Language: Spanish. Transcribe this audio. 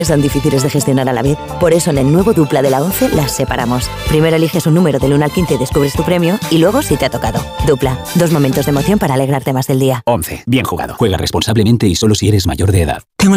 Son difíciles de gestionar a la vez. Por eso en el nuevo Dupla de la 11 las separamos. Primero eliges un número del 1 al 15 y descubres tu premio, y luego si te ha tocado. Dupla, 2 momentos de emoción para alegrarte más del día. 11. Bien jugado. Juega responsablemente y solo si eres mayor de edad.